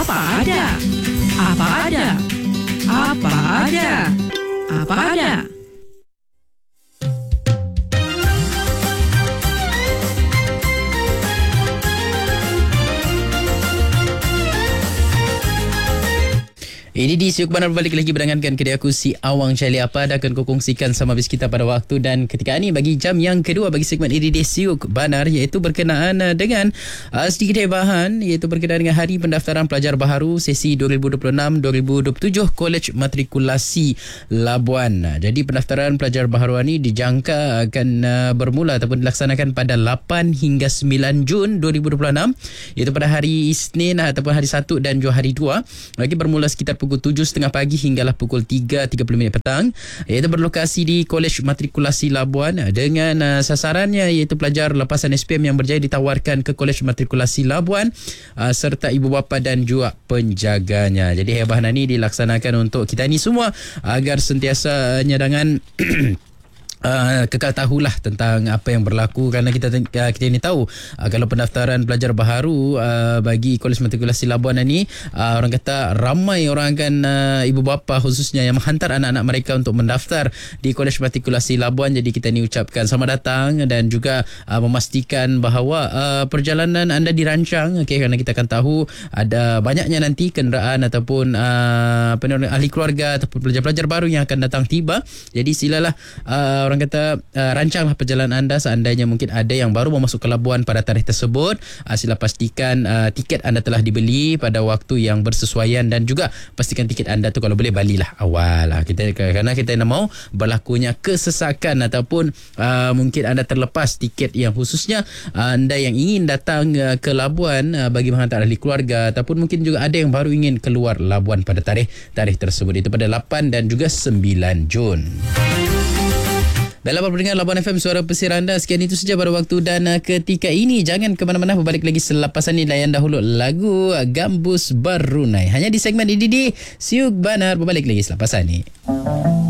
Apa ada? Apa ada? Apa ada? Apa ada? Ini di Siuk Banar balik lagi berangankan kedai aku si Awang Charlie. Apa ada akan kau kongsikan sama bis kita pada waktu dan ketika ini bagi jam yang kedua bagi segmen ini di Siuk Banar, iaitu berkenaan dengan sedikit hebahan, iaitu berkenaan dengan hari pendaftaran pelajar baharu sesi 2026-2027 Kolej Matrikulasi Labuan. Jadi pendaftaran pelajar baharu ini dijangka akan bermula ataupun dilaksanakan pada 8 hingga 9 Jun 2026, iaitu pada hari Isnin ataupun hari 1 dan juga hari 2. Lagi bermula sekitar pukul 7.30 pagi hinggalah pukul 3.30 petang, iaitu berlokasi di Kolej Matrikulasi Labuan dengan sasarannya iaitu pelajar lepasan SPM yang berjaya ditawarkan ke Kolej Matrikulasi Labuan serta ibu bapa dan juga penjaganya. Jadi hebahan ini dilaksanakan untuk kita ni semua agar sentiasa nyadangan kekal tahulah tentang apa yang berlaku, kerana kita ini tahu kalau pendaftaran pelajar baharu bagi Kolej Matrikulasi Labuan ini, orang kata ramai orang akan ibu bapa khususnya yang menghantar anak-anak mereka untuk mendaftar di Kolej Matrikulasi Labuan. Jadi kita ni ucapkan selamat datang dan juga memastikan bahawa perjalanan anda dirancang, kerana kita akan tahu ada banyaknya nanti kenderaan ataupun ahli keluarga ataupun pelajar-pelajar baru yang akan datang tiba. Jadi silalah orang kata rancanglah perjalanan anda. Seandainya mungkin ada yang baru masuk ke Labuan pada tarikh tersebut, sila pastikan tiket anda telah dibeli pada waktu yang bersesuaian dan juga pastikan tiket anda tu kalau boleh balilah awal kerana kita nak mau berlakunya kesesakan ataupun mungkin anda terlepas tiket yang khususnya anda yang ingin datang ke Labuan bagi menghantar ahli keluarga ataupun mungkin juga ada yang baru ingin keluar Labuan pada tarikh tersebut, itu pada 8 dan juga 9 Jun. Dalam pendengar Labuan FM, suara pesir anda. Sekian itu saja pada waktu dan ketika ini. Jangan ke mana-mana, berbalik lagi selepas ini. Layan dahulu lagu Gambus Barunai hanya di segmen ini di Siuk Banar. Berbalik lagi selepas ini.